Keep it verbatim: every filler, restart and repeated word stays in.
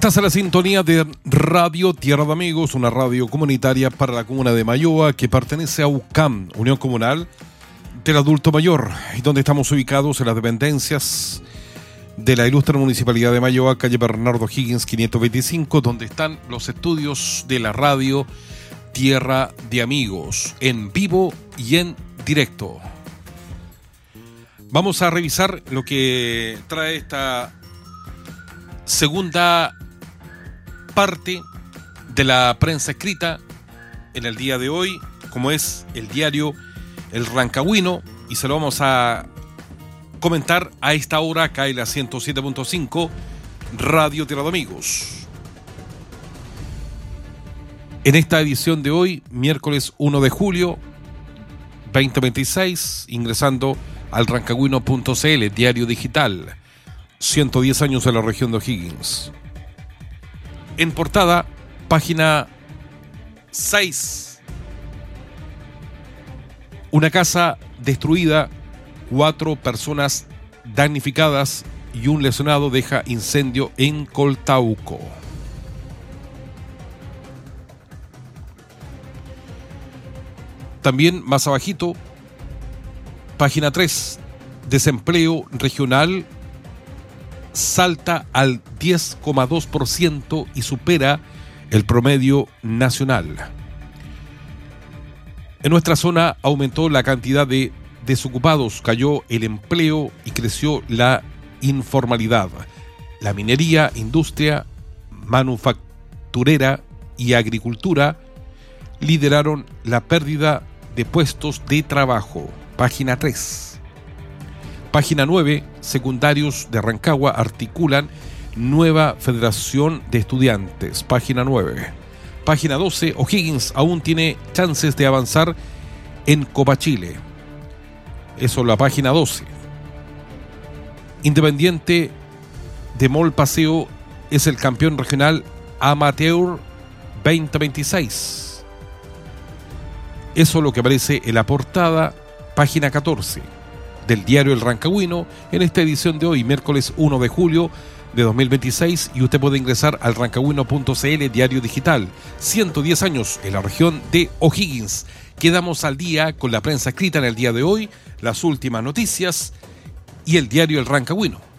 Estás en la sintonía de Radio Tierra de Amigos, una radio comunitaria para la comuna de Mayoa que pertenece a U C A M, Unión Comunal del Adulto Mayor, y donde estamos ubicados en las dependencias de la ilustre Municipalidad de Mayoa, calle Bernardo Higgins quinientos veinticinco, donde están los estudios de la radio Tierra de Amigos, en vivo y en directo. Vamos a revisar lo que trae esta segunda parte de la prensa escrita en el día de hoy, como es el diario El Rancagüino, y se lo vamos a comentar a esta hora acá en la ciento siete punto cinco Radio Tierra de Amigos. En esta edición de hoy, miércoles uno de julio veinte veintiséis, ingresando al rancagüino punto c l, diario digital, ciento diez años en la región de O'Higgins. En portada, página seis. Una casa destruida, cuatro personas damnificadas y un lesionado deja incendio en Coltauco. También más abajito, página tres, desempleo regional salta al diez coma dos por ciento y supera el promedio nacional. En nuestra zona aumentó la cantidad de desocupados, cayó el empleo y creció la informalidad. La minería, industria, manufacturera y agricultura lideraron la pérdida de puestos de trabajo. Página tres. Página nueve, secundarios de Rancagua articulan nueva federación de estudiantes. Página nueve. Página doce, O'Higgins aún tiene chances de avanzar en Copa Chile. Eso es la página doce. Independiente de Mall Paseo es el campeón regional amateur veinte veintiséis. Eso es lo que aparece en la portada, página catorce. Del diario El Rancagüino en esta edición de hoy, miércoles uno de julio de dos mil veintiséis, y usted puede ingresar al rancagüino punto c l, diario digital, ciento diez años en la región de O'Higgins. Quedamos al día con la prensa escrita en el día de hoy, las últimas noticias y el diario El Rancagüino.